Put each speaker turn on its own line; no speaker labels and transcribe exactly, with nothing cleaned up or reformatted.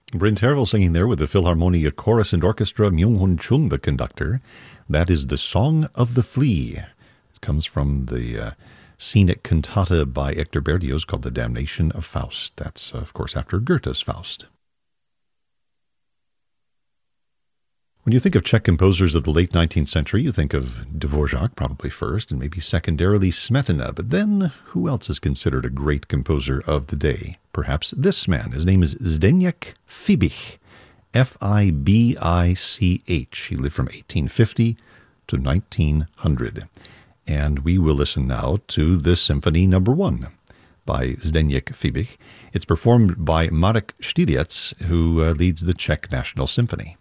Bryn Tervel singing there with the Philharmonia Chorus and Orchestra, Myung-Hun Chung, the conductor. That is The Song of the Flea. It comes from the uh, scenic cantata by Hector Berlioz called The Damnation of Faust. That's, uh, of course, after Goethe's Faust. When you think of Czech composers of the late nineteenth century, you think of Dvorak probably first, and maybe secondarily Smetana. But then, who else is considered a great composer of the day? Perhaps this man. His name is Zdeněk Fibich, F I B I C H. He lived from eighteen fifty to nineteen hundred. And we will listen now to this Symphony Number One by Zdeněk Fibich. It's performed by Marek Štýlec, who uh, leads the Czech National Symphony.